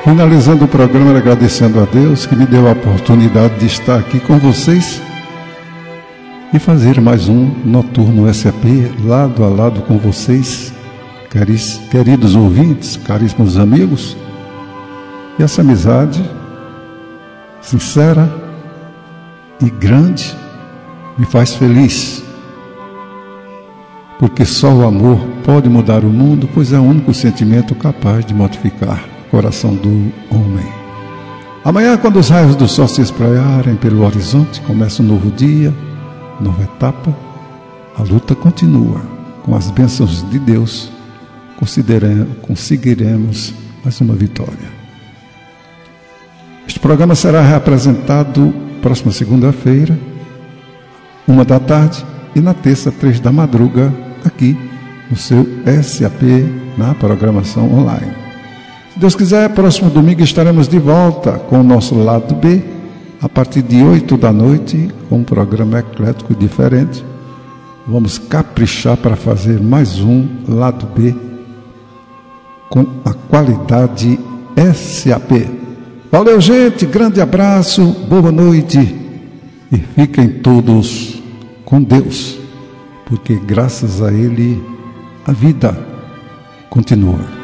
Finalizando o programa, agradecendo a Deus que me deu a oportunidade de estar aqui com vocês e fazer mais um Noturno SAP, lado a lado com vocês, queridos ouvintes, caríssimos amigos. E essa amizade sincera e grande me faz feliz, porque só o amor pode mudar o mundo, pois é o único sentimento capaz de modificar o coração do homem. Amanhã, quando os raios do sol se espraiarem pelo horizonte, começa um novo dia, nova etapa. A luta continua. Com as bênçãos de Deus, conseguiremos mais uma vitória. Este programa será reapresentado próxima segunda-feira, 13h, e na terça, 3h, aqui no seu SAP, na programação online. Se Deus quiser, próximo domingo estaremos de volta com o nosso lado B, a partir de 20h, com um programa eclético diferente. Vamos caprichar para fazer mais um lado B com a qualidade SAP. Valeu, gente, grande abraço, boa noite e fiquem todos com Deus, porque graças a Ele a vida continua.